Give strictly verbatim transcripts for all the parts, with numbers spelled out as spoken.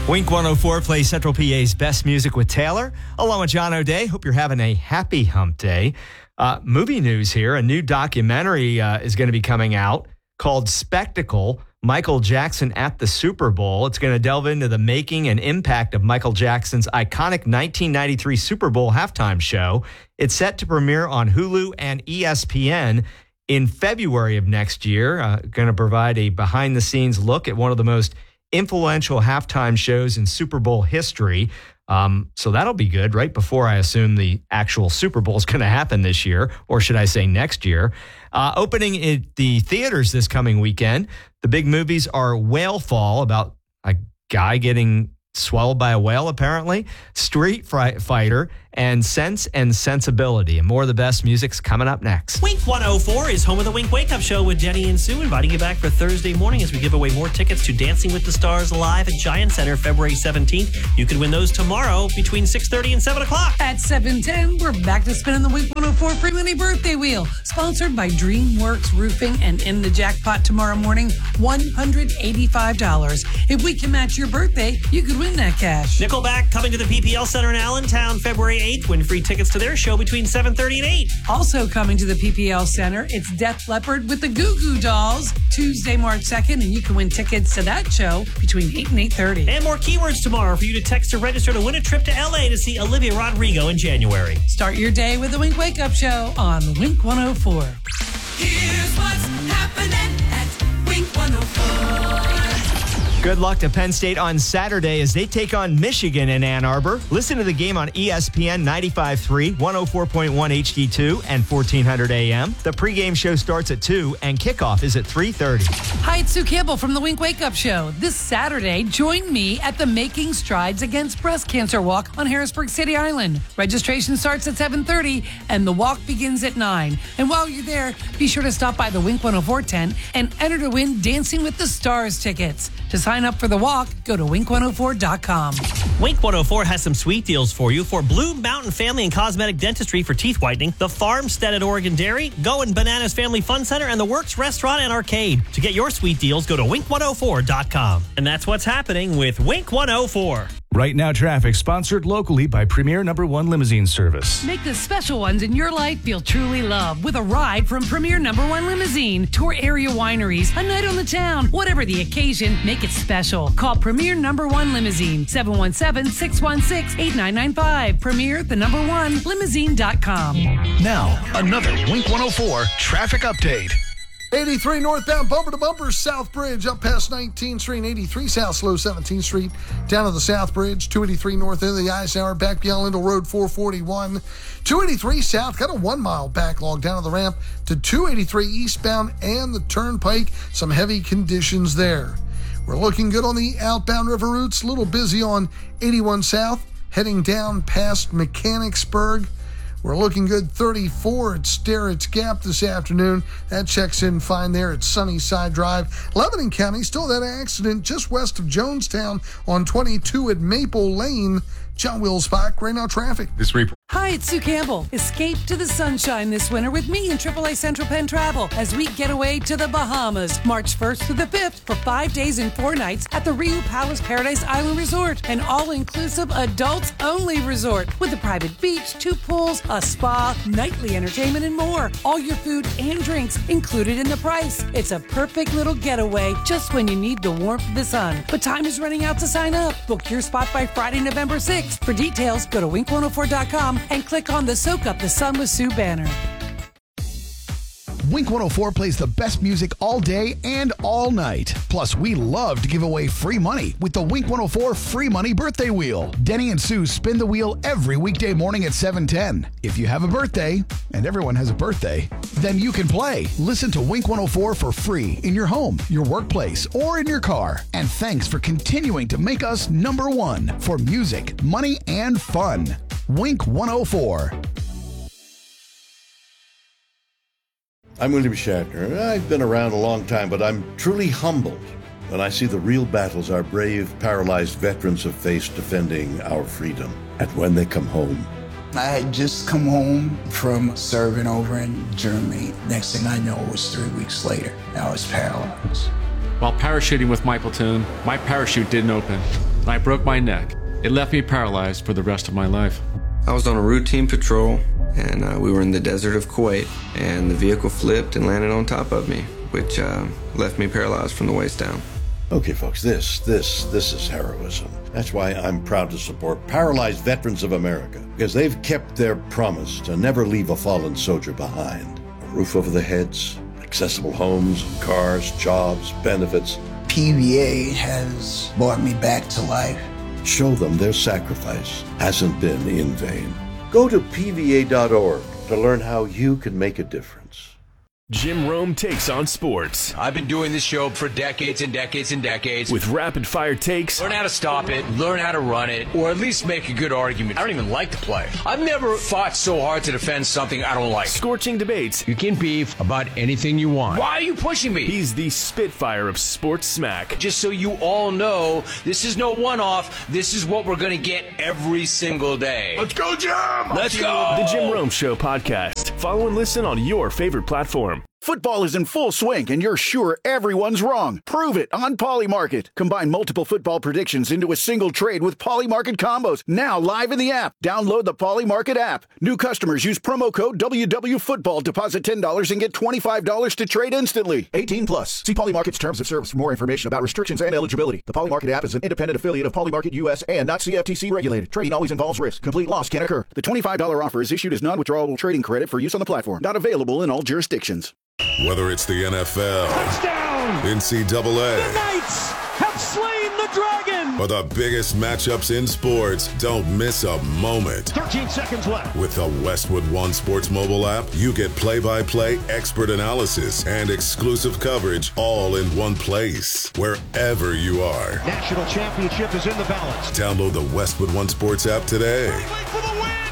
Wink one oh four plays Central P A's best music with Taylor, along with John O'Day. Hope you're having a happy hump day. Uh, movie news here. A new documentary uh, is going to be coming out called Spectacle, Michael Jackson at the Super Bowl. It's going to delve into the making and impact of Michael Jackson's iconic nineteen ninety-three Super Bowl halftime show. It's set to premiere on Hulu and E S P N in February of next year. Uh, going to provide a behind-the-scenes look at one of the most influential halftime shows in Super Bowl history. Um, so that'll be good right before I assume the actual Super Bowl is going to happen this year, or should I say next year. Uh, opening at the theaters this coming weekend, the big movies are Whale Fall, about a guy getting swallowed by a whale, apparently, Street Fighter, and Sense and Sensibility. And more of the best music's coming up next. Wink one oh four is home of the Wink Wake Up Show with Jenny and Sue, inviting you back for Thursday morning as we give away more tickets to Dancing with the Stars live at Giant Center February seventeenth. You can win those tomorrow between six thirty and seven o'clock. At seven ten, we're back to spinning the Wink one oh four Free Money Birthday Wheel, sponsored by DreamWorks Roofing, and in the jackpot tomorrow morning, one hundred eighty-five dollars. If we can match your birthday, you could win that cash. Nickelback coming to the P P L Center in Allentown February eighth. Win free tickets to their show between seven thirty and eight. Also coming to the P P L Center, it's Def Leppard with the Goo Goo Dolls Tuesday, March second, and you can win tickets to that show between eight and eight thirty. And more keywords tomorrow for you to text or register to win a trip to L A to see Olivia Rodrigo in January. Start your day with the Wink Wake Up Show on Wink one oh four. Here's what's happening at Wink one oh four. Good luck to Penn State on Saturday as they take on Michigan in Ann Arbor. Listen to the game on E S P N ninety-five point three, one oh four point one H D two, and fourteen hundred A M. The pregame show starts at two, and kickoff is at three thirty. Hi, it's Sue Campbell from the Wink Wake Up Show. This Saturday, join me at the Making Strides Against Breast Cancer Walk on Harrisburg City Island. Registration starts at seven thirty, and the walk begins at nine. And while you're there, be sure to stop by the Wink one oh four tent and enter to win Dancing with the Stars tickets. To sign up for the walk, go to wink one oh four dot com. Wink one oh four has some sweet deals for you for Blue Mountain Family and Cosmetic Dentistry for teeth whitening, the Farmstead at Oregon Dairy, Go and Bananas Family Fun Center, and the Works Restaurant and Arcade. To get your sweet deals, go to wink one oh four dot com. And that's what's happening with Wink one oh four. Right Now Traffic, sponsored locally by Premier Number One Limousine Service. Make the special ones in your life feel truly loved with a ride from Premier Number One Limousine. Tour area wineries, a night on the town, whatever the occasion, make it special. Call Premier Number One Limousine, seven one seven, six one six, eight nine nine five. Premier, the number one, limousine dot com. Now, another Wink one oh four traffic update. eighty-three northbound, bumper to bumper, South Bridge, up past nineteenth Street, and eighty-three South Slow, seventeenth Street, down to the South Bridge, two eighty-three north into the Eisenhower, back beyond Lindell Road, four forty-one. two eighty-three South, got a one-mile backlog down to the ramp to two eighty-three eastbound and the Turnpike. Some heavy conditions there. We're looking good on the outbound river routes, a little busy on eighty-one South, heading down past Mechanicsburg. We're looking good thirty-four at Sterrett's Gap this afternoon. That checks in fine there at Sunnyside Drive. Lebanon County, still that accident just west of Jonestown on twenty-two at Maple Lane. John Wilsbach, right now traffic. This report. Hi, it's Sue Campbell. Escape to the sunshine this winter with me and triple A Central Penn Travel as we get away to the Bahamas, March first through the fifth for five days and four nights at the Riu Palace Paradise Island Resort, an all-inclusive adults-only resort with a private beach, two pools, a spa, nightly entertainment, and more. All your food and drinks included in the price. It's a perfect little getaway just when you need the warmth of the sun. But time is running out to sign up. Book your spot by Friday, November sixth. For details, go to wink one oh four dot com and click on the Soak Up the Sun with Sue banner. Wink one oh four plays the best music all day and all night. Plus, we love to give away free money with the Wink one oh four Free Money Birthday Wheel. Denny and Sue spin the wheel every weekday morning at seven ten. If you have a birthday, and everyone has a birthday, then you can play. Listen to Wink one oh four for free in your home, your workplace, or in your car. And thanks for continuing to make us number one for music, money, and fun. Wink one oh four. I'm William Shatner. I've been around a long time, but I'm truly humbled when I see the real battles our brave, paralyzed veterans have faced defending our freedom. And when they come home. I had just come home from serving over in Germany. Next thing I know, it was three weeks later. I was paralyzed. While parachuting with my platoon, my parachute didn't open. and I broke my neck. It left me paralyzed for the rest of my life. I was on a routine patrol, and uh, we were in the desert of Kuwait, and the vehicle flipped and landed on top of me, which uh, left me paralyzed from the waist down. Okay, folks, this, this, this is heroism. That's why I'm proud to support Paralyzed Veterans of America, because they've kept their promise to never leave a fallen soldier behind. A roof over their heads, accessible homes, cars, jobs, benefits. P V A has brought me back to life. Show them their sacrifice hasn't been in vain. Go to P V A dot org to learn how you can make a difference. Jim Rome takes on sports. I've been doing this show for decades and decades and decades. With rapid-fire takes. Learn how to stop it, learn how to run it, or at least make a good argument. I don't even like the play. I've never fought so hard to defend something I don't like. Scorching debates. You can beef about anything you want. Why are you pushing me? He's the Spitfire of sports smack. Just so you all know, this is no one-off. This is what we're going to get every single day. Let's go, Jim! Let's go! The Jim Rome Show podcast. Follow and listen on your favorite platform. Football is in full swing, and you're sure everyone's wrong. Prove it on Polymarket. Combine multiple football predictions into a single trade with Polymarket combos. Now live in the app. Download the Polymarket app. New customers use promo code W W Football. Deposit ten dollars and get twenty-five dollars to trade instantly. eighteen plus. See Polymarket's terms of service for more information about restrictions and eligibility. The Polymarket app is an independent affiliate of Polymarket U S and not C F T C regulated. Trading always involves risk. Complete loss can occur. The twenty-five dollars offer is issued as non-withdrawable trading credit for use on the platform. Not available in all jurisdictions. Whether it's the N F L, touchdown, N C double A, the Knights have slain the dragon, or the biggest matchups in sports, don't miss a moment. thirteen seconds left. With the Westwood One Sports mobile app, you get play-by-play expert analysis and exclusive coverage all in one place, wherever you are. National championship is in the balance. Download the Westwood One Sports app today. For the win.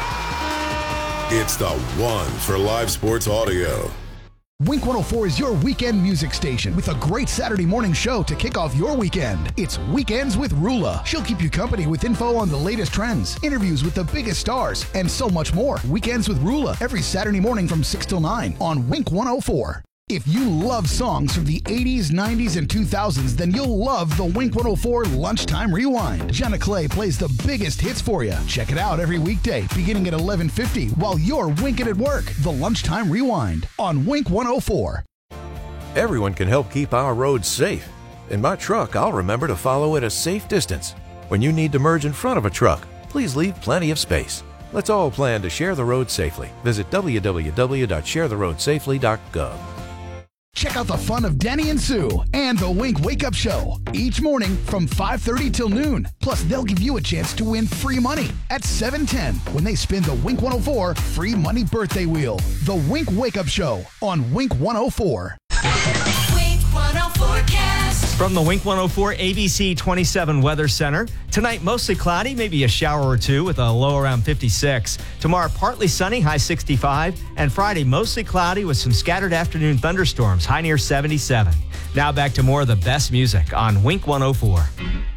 Yeah! It's the one for live sports audio. Wink one oh four is your weekend music station with a great Saturday morning show to kick off your weekend. It's Weekends with Rula. She'll keep you company with info on the latest trends, interviews with the biggest stars, and so much more. Weekends with Rula every Saturday morning from six till nine on Wink one oh four. If you love songs from the eighties, nineties, and two thousands, then you'll love the Wink one oh four Lunchtime Rewind. Jenna Clay plays the biggest hits for you. Check it out every weekday, beginning at eleven fifty, while you're winking at work. The Lunchtime Rewind on Wink one oh four. Everyone can help keep our roads safe. In my truck, I'll remember to follow at a safe distance. When you need to merge in front of a truck, please leave plenty of space. Let's all plan to share the road safely. Visit w w w dot share the road safely dot gov. Check out the fun of Denny and Sue and the Wink Wake Up Show each morning from five thirty till noon. Plus, they'll give you a chance to win free money at seven ten when they spin the Wink one oh four Free Money Birthday Wheel. The Wink Wake Up Show on Wink one oh four. Wink one oh four cast. From the Wink one oh four A B C twenty-seven Weather Center. Tonight, mostly cloudy, maybe a shower or two with a low around fifty-six. Tomorrow, partly sunny, high sixty-five. And Friday, mostly cloudy with some scattered afternoon thunderstorms, high near seventy-seven. Now back to more of the best music on Wink one oh four.